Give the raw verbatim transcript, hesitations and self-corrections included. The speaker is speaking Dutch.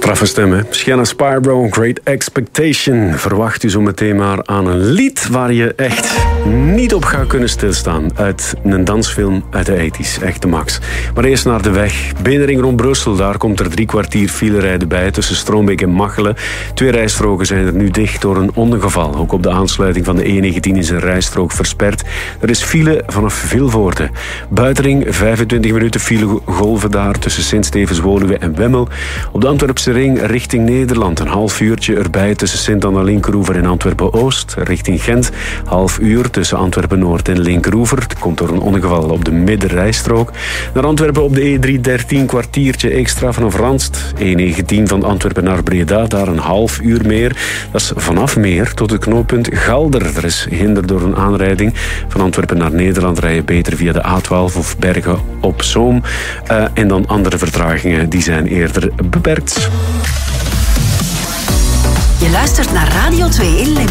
Straffe stem, hè? Shanna Spyro, Great Expectation. Verwacht u zo meteen maar aan een lied waar je echt niet op gaat kunnen stilstaan. Uit een dansfilm uit de tachtiger. Echt de max. Maar eerst naar de weg. Beenring rond Brussel. Daar komt er drie kwartier file rijden bij tussen Stroombeek en Machelen. Twee rijstroken zijn er nu dicht door een ongeval. Ook op de aansluiting van de E negentien is een rijstrook versperd. Er is file vanaf Vilvoorde. Buitenring, vijfentwintig minuten file golven daar tussen Sint-Stevens, Woluwe en Wemmel. Op de Antwerpse ring richting Nederland. Een half uurtje erbij tussen Sint-Anna-Linkeroever en Antwerpen-Oost. Richting Gent, half uur tussen Antwerpen-Noord en Linkeroever. Het komt door een ongeval op de middenrijstrook. Naar Antwerpen op de E driehonderddertien, kwartiertje extra vanaf Randst. E negentien van Antwerpen naar Breda, daar een half uur meer. Dat is vanaf Meer tot het knooppunt Galder. Er is hinder door een aanrijding. Van Antwerpen naar Nederland rij je beter via de A twaalf of Bergen op Zoom. Uh, en dan andere vertragingen, die zijn eerder beperkt. Je luistert naar Radio twee in Limburg.